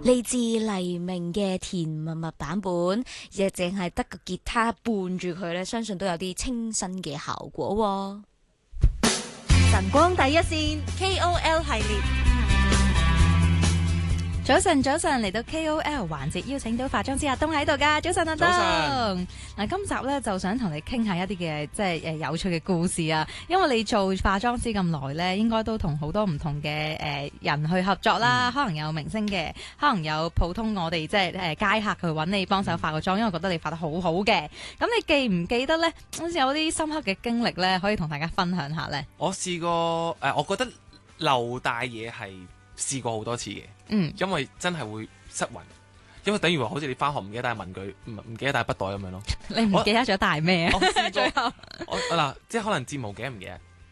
嚟自黎明嘅甜蜜蜜版本，亦淨係得個吉他伴住佢咧，相信都有啲清新嘅效果喎。 晨光第一線 KOL 系列。 早晨，嚟到 KOL 環節，邀請到化妝師阿東喺度噶。早晨，阿東。嗱，今集咧就想同你傾下一啲嘅即係有趣嘅故事啊。因為你做化妝師咁耐咧，應該都同好多唔同嘅人去合作啦。可能有明星嘅，可能有普通我哋即係街客去揾你幫手化個妝，因為覺得你化得好好嘅。咁你記唔記得咧？好似有啲深刻嘅經歷咧，可以同大家分享下咧。 我試過我覺得漏帶嘢係試過好多次嘅。因為真係會失魂，因為等於話好似你翻學唔記得帶文具，唔記得帶筆袋咁樣咯。 你唔記得咗帶咩啊？ 我試過，嗱，即係可能睫毛記得唔記得？